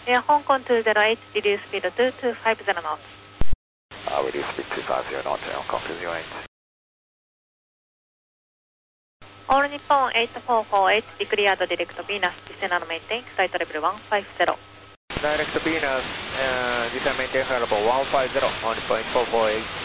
Hong Kong 208, reduce speed to 250 knots. Reduce speed 250 knots, Hong Kong 208. All Nippon 8448, declared direct Venus, descend and maintain, flight level 150. Direct Venus, descend maintain flight level 150, on point 448.